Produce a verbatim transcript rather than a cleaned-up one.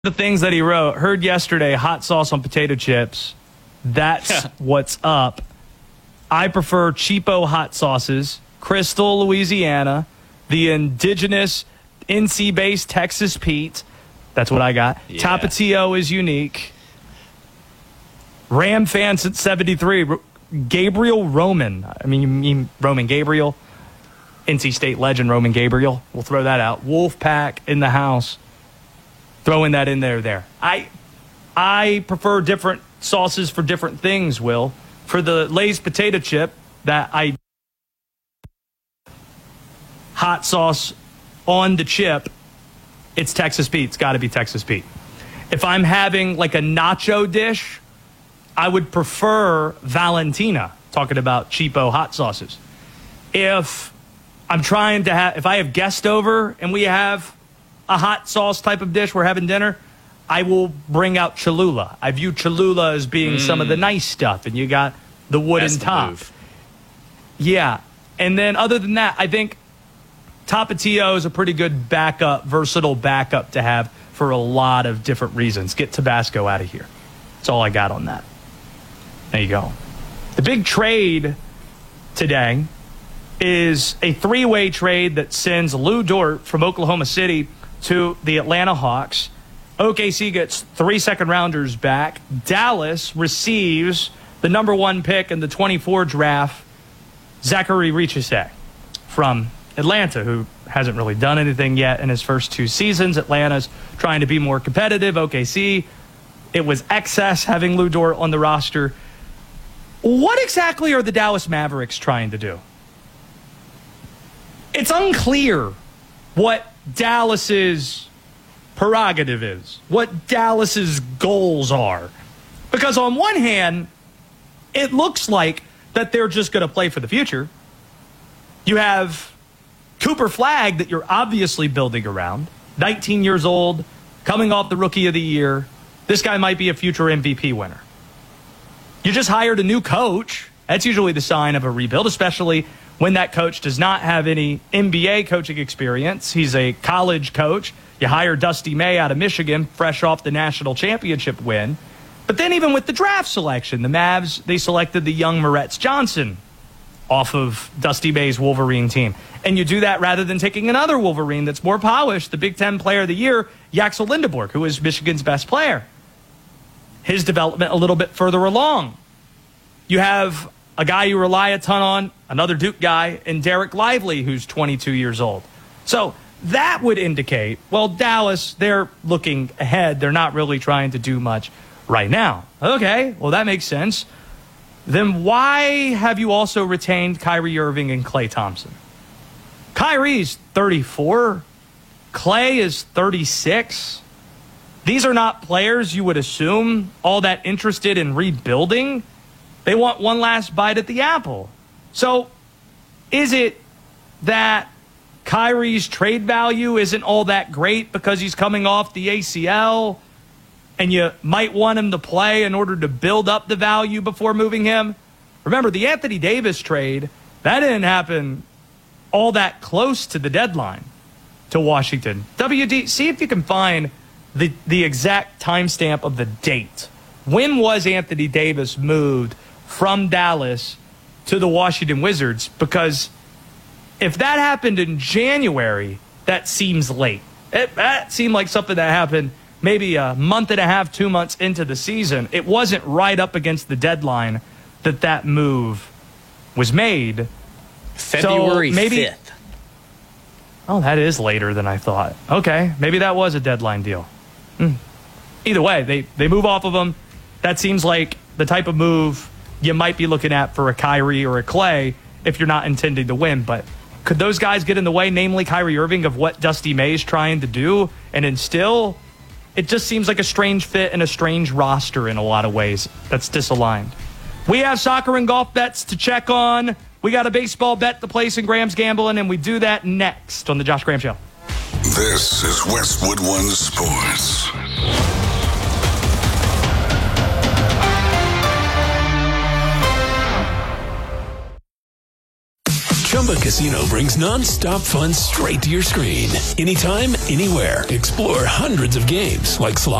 The things that he wrote, heard yesterday, hot sauce on potato chips. That's what's up. I prefer cheapo hot sauces, Crystal, Louisiana, the indigenous N C-based Texas Pete. That's what I got. Yeah. Tapatio is unique. Ram fans at seventy-three. Gabriel Roman. I mean, you mean Roman Gabriel? N C State legend Roman Gabriel. We'll throw that out. Wolfpack in the house. Throwing that in there there. I I prefer different sauces for different things, Will. For the Lay's potato chip, that I hot sauce on the chip, it's Texas Pete. It's got to be Texas Pete. If I'm having like a nacho dish, I would prefer Valentina, talking about cheapo hot sauces. If I'm trying to have, if I have guests over and we have a hot sauce type of dish, we're having dinner, I will bring out Cholula. I view Cholula as being mm. some of the nice stuff, and you got the wooden That's top. The move. Yeah. And then other than that, I think Tapatio is a pretty good backup, versatile backup to have for a lot of different reasons. Get Tabasco out of here. That's all I got on that. There you go. The big trade today is a three-way trade that sends Lou Dort from Oklahoma City to the Atlanta Hawks. O K C gets three second-rounders back. Dallas receives the number one pick in the twenty-four draft, Zachary Richese from Atlanta, who hasn't really done anything yet in his first two seasons. Atlanta's trying to be more competitive. O K C, it was excess having Lou Dort on the roster. What exactly are the Dallas Mavericks trying to do? It's unclear what Dallas's prerogative is, what Dallas's goals are. Because on one hand, it looks like that they're just going to play for the future. You have Cooper Flagg that you're obviously building around, nineteen years old, coming off the Rookie of the Year. This guy might be a future M V P winner. You just hired a new coach. That's usually the sign of a rebuild, especially when that coach does not have any N B A coaching experience. He's a college coach. You hire Dusty May out of Michigan, fresh off the national championship win. But then even with the draft selection, the Mavs, they selected the young Moretz Johnson off of Dusty May's Wolverine team. And you do that rather than taking another Wolverine that's more polished, the Big Ten Player of the Year, Yaxel Lindeborg, who is Michigan's best player. His development a little bit further along. You have a guy you rely a ton on, another Duke guy, and Derek Lively, who's twenty-two years old. So that would indicate, well, Dallas, they're looking ahead. They're not really trying to do much right now. Okay, well, that makes sense. Then why have you also retained Kyrie Irving and Klay Thompson? Kyrie's thirty-four. Klay is thirty-six. These are not players you would assume all that interested in rebuilding. They want one last bite at the apple. So is it that Kyrie's trade value isn't all that great because he's coming off the A C L and you might want him to play in order to build up the value before moving him? Remember, the Anthony Davis trade, that didn't happen all that close to the deadline to Washington. W D, see if you can find the, the exact timestamp of the date. When was Anthony Davis moved from Dallas to the Washington Wizards? Because if that happened in January, that seems late. It, that seemed like something that happened maybe a month and a half, two months into the season. It wasn't right up against the deadline that that move was made. February so maybe, fifth. Oh, that is later than I thought. Okay, maybe that was a deadline deal. Hmm. Either way, they, they move off of him. That seems like the type of move you might be looking at for a Kyrie or a Klay if you're not intending to win. But could those guys get in the way, namely Kyrie Irving, of what Dusty May is trying to do and instill? It just seems like a strange fit and a strange roster in a lot of ways that's disaligned. We have soccer and golf bets to check on. We got a baseball bet to place in Graham's Gambling, and we do that next on the Josh Graham Show. This is Westwood One Sports. Chumba Casino Casino brings non-stop fun straight to your screen. Anytime, anywhere. Explore hundreds of games like slot